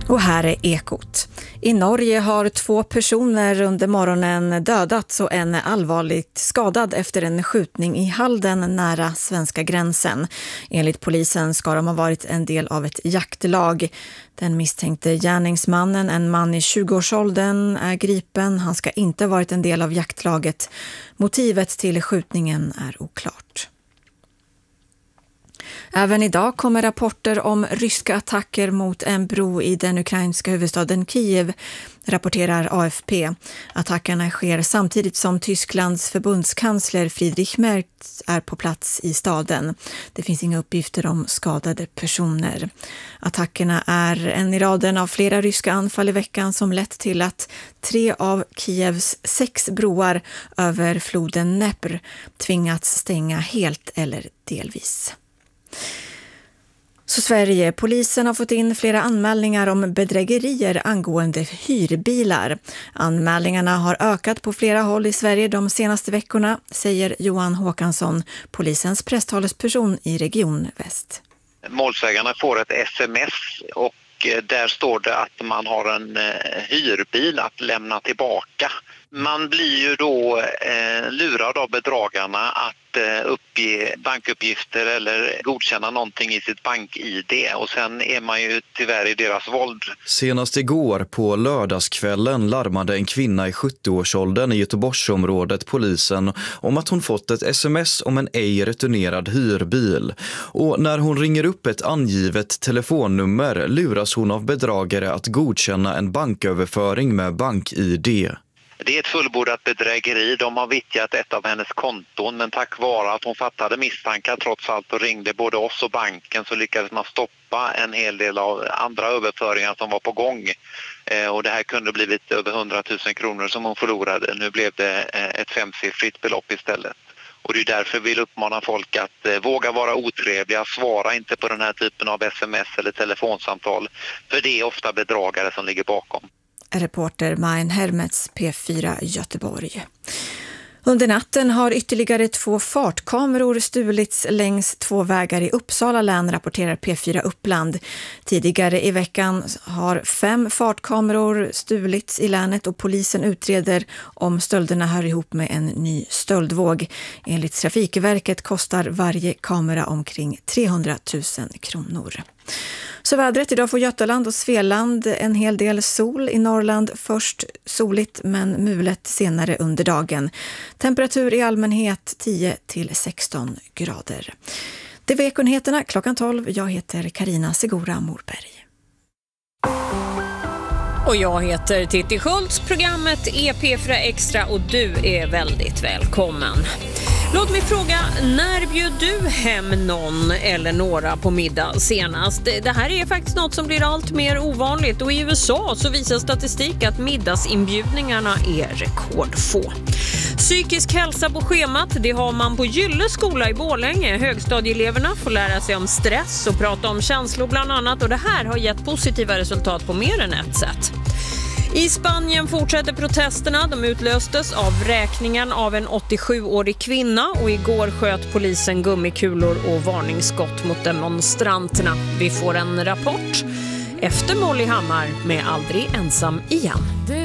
Och här är Ekot. I Norge har 2 personer under morgonen dödats och en är allvarligt skadad efter en skjutning i Halden nära svenska gränsen. Enligt polisen ska de ha varit en del av ett jaktlag. Den misstänkte gärningsmannen, en man i 20-årsåldern, är gripen. Han ska inte ha varit en del av jaktlaget. Motivet till skjutningen är oklart. Även idag kommer rapporter om ryska attacker mot en bro i den ukrainska huvudstaden Kiev, rapporterar AFP. Attackerna sker samtidigt som Tysklands förbundskansler Friedrich Merz är på plats i staden. Det finns inga uppgifter om skadade personer. Attackerna är en i raden av flera ryska anfall i veckan som lett till att 3 av Kievs 6 broar över floden Dnepr tvingats stänga helt eller delvis. Så Sverige, polisen har fått in flera anmälningar om bedrägerier angående hyrbilar. Anmälningarna har ökat på flera håll i Sverige de senaste veckorna, säger Johan Håkansson, polisens presstalesperson i Region Väst. Målsägarna får ett sms och där står det att man har en hyrbil att lämna tillbaka. Man blir ju då lurad av bedragarna att uppge bankuppgifter eller godkänna någonting i sitt bank-ID och sen är man ju tyvärr i deras våld. Senast igår på lördagskvällen larmade en kvinna i 70-årsåldern i Göteborgsområdet polisen om att hon fått ett sms om en ej returnerad hyrbil. Och när hon ringer upp ett angivet telefonnummer luras hon av bedragare att godkänna en banköverföring med bank-ID. Det är ett fullbordat bedrägeri. De har vittjat ett av hennes konton, men tack vare att hon fattade misstankar trots allt och ringde både oss och banken så lyckades man stoppa en hel del av andra överföringar som var på gång. Och det här kunde blivit över 100 000 kronor som hon förlorade. Nu blev det ett 5-siffrigt belopp istället. Och det är därför vi vill uppmana folk att våga vara otrevliga, svara inte på den här typen av sms eller telefonsamtal. För det är ofta bedragare som ligger bakom. Reporter Majen Hermets, P4 Göteborg. Under natten har ytterligare 2 fartkameror stulits längs 2 vägar i Uppsala län, rapporterar P4 Uppland. Tidigare i veckan har 5 fartkameror stulits i länet och polisen utreder om stölderna hör ihop med en ny stöldvåg. Enligt Trafikverket kostar varje kamera omkring 300 000 kronor. Så vädret idag får Götaland och Svealand en hel del sol. I Norrland först soligt men mulet senare under dagen. Temperatur i allmänhet 10-16 grader. Det var Ekonheterna klockan 12. Jag heter Carina Segura Morberg. Och jag heter Titti Schultz. Programmet är P4 Extra och du är väldigt välkommen. Låt mig fråga, när bjöd du hem någon eller några på middag senast? Det här är faktiskt något som blir allt mer ovanligt och i USA så visar statistik att middagsinbjudningarna är rekordfå. Psykisk hälsa på schemat, det har man på Gylle skola i Borlänge. Högstadieeleverna får lära sig om stress och prata om känslor bland annat och det här har gett positiva resultat på mer än ett sätt. I Spanien fortsätter protesterna. De utlöstes av räkningen av en 87-årig kvinna och igår sköt polisen gummikulor och varningsskott mot demonstranterna. Vi får en rapport efter Molly Hammar med Aldrig ensam igen.